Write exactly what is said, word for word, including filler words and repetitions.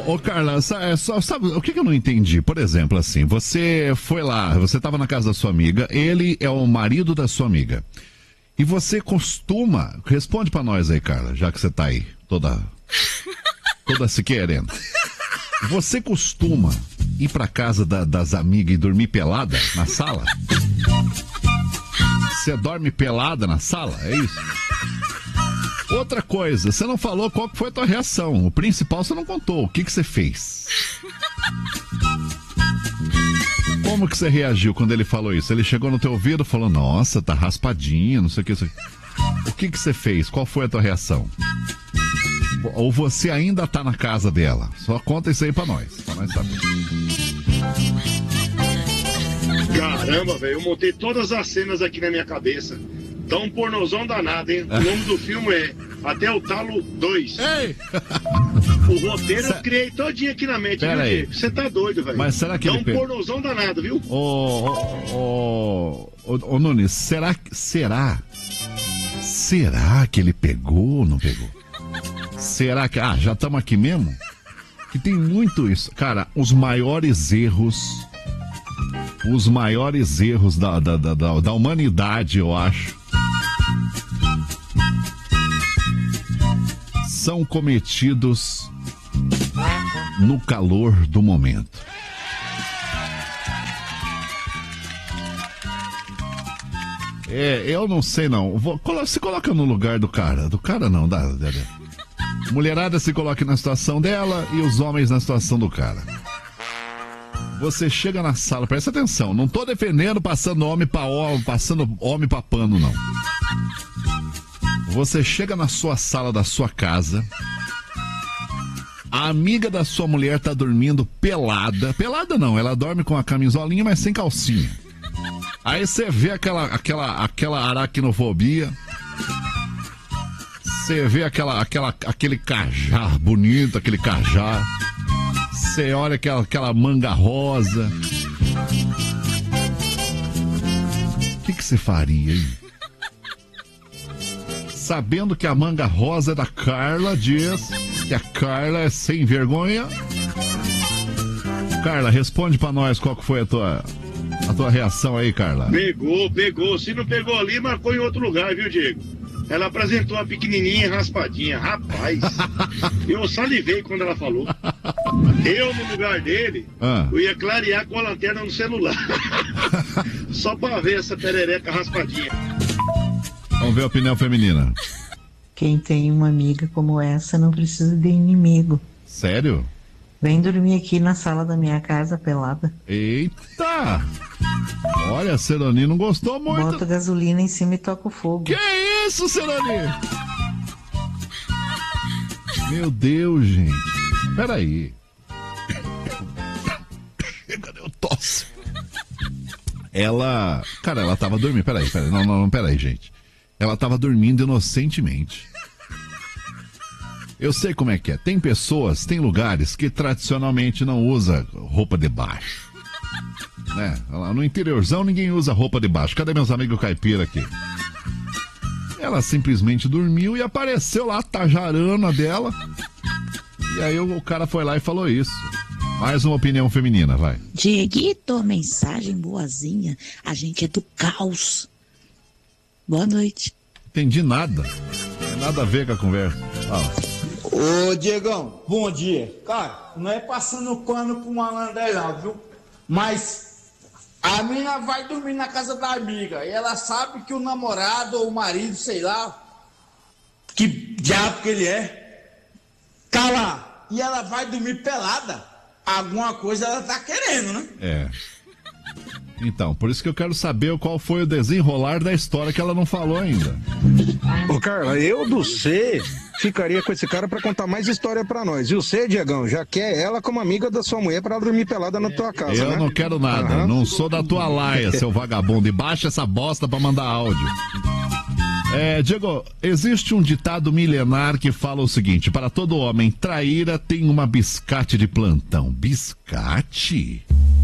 ô Carla, sa- só, sabe o que, que eu não entendi? Por exemplo, assim, você foi lá, você estava na casa da sua amiga, ele é o marido da sua amiga. E você costuma, responde pra nós aí, Carla, já que você tá aí, toda, toda se querendo. Você costuma ir pra casa da- das amigas e dormir pelada na sala? Você dorme pelada na sala, é isso? Outra coisa, você não falou qual que foi a tua reação. O principal você não contou. O que que você fez? Como que você reagiu quando ele falou isso? Ele chegou no teu ouvido e falou, nossa, tá raspadinha, não sei o que. O que que você fez? Qual foi a tua reação? Ou você ainda tá na casa dela? Só conta isso aí pra nós, pra nós saber. Caramba, velho, eu montei todas as cenas aqui na minha cabeça. Tá um pornozão danado, hein? O nome do filme é Até o Talo dois. Ei! O roteiro eu criei todinho aqui na mente, Pera viu, aí. Diego? Você tá doido, velho. Mas será que Tá ele um pe- pornozão danado, viu? Ô, ô, ô, ô, ô, Nunes, será que. Será? Será que ele pegou ou não pegou? Será que. Ah, já estamos aqui mesmo? Que tem muito isso. Cara, os maiores erros. Os maiores erros da, da, da, da, da humanidade, eu acho. São cometidos no calor do momento. É, eu não sei não. Vou, colo- se coloca no lugar do cara. Do cara não, da, da, da. Mulherada se coloca na situação dela e os homens na situação do cara. Você chega na sala, presta atenção, não tô defendendo passando homem pra homem, passando homem pra pano, não. Você chega na sua sala da sua casa, a amiga da sua mulher tá dormindo pelada. Pelada não, ela dorme com a camisolinha, mas sem calcinha. Aí você vê aquela, aquela, aquela aracnofobia. Você vê aquela, aquela, aquele cajá bonito, aquele cajá. Você olha aquela, aquela manga rosa. O que que você faria, hein? Sabendo que a manga rosa é da Carla, diz que a Carla é sem vergonha. Carla, responde pra nós qual que foi a tua, a tua reação aí, Carla. Pegou, pegou. Se não pegou ali, marcou em outro lugar, viu, Diego? Ela apresentou a pequenininha e raspadinha. Rapaz, eu salivei quando ela falou. Eu, no lugar dele, Ah. eu ia clarear com a lanterna no celular. Só pra ver essa perereca raspadinha. Vamos ver a opinião feminina. Quem tem uma amiga como essa não precisa de inimigo. Sério? Vem dormir aqui na sala da minha casa pelada. Eita! Olha, a Seroni não gostou muito. Bota gasolina em cima e toca o fogo. Que isso, Seroni? Meu Deus, gente. Peraí. Cadê o tosse? Ela... Cara, ela tava dormindo. Peraí, peraí. Não, não, não, peraí, gente. Ela tava dormindo inocentemente. Eu sei como é que é. Tem pessoas, tem lugares que tradicionalmente não usa roupa de baixo. Né? Lá no interiorzão ninguém usa roupa de baixo. Cadê meus amigos caipira aqui? Ela simplesmente dormiu e apareceu lá, tajarana a dela. E aí o, o cara foi lá e falou isso. Mais uma opinião feminina, vai. Dieguito, mensagem boazinha. A gente é do caos. Boa noite. Entendi nada. Não tem nada a ver com a conversa. Fala. Ô, Diegão, bom dia. Cara, não é passando pano pro malandro aí não, viu? Mas a mina vai dormir na casa da amiga e ela sabe que o namorado ou o marido, sei lá, que diabo que ele é, tá lá. E ela vai dormir pelada. Alguma coisa ela tá querendo, né? É. Então, por isso que eu quero saber qual foi o desenrolar da história que ela não falou ainda. Ô, Carla, eu do C ficaria com esse cara pra contar mais história pra nós. E o C, Diegão, já quer ela como amiga da sua mulher pra dormir pelada na tua casa, Eu né? não quero nada, Aham. não sou da tua laia, seu vagabundo. E baixa essa bosta pra mandar áudio. É, Diego, existe um ditado milenar que fala o seguinte: para todo homem, traíra tem uma biscate de plantão. Biscate?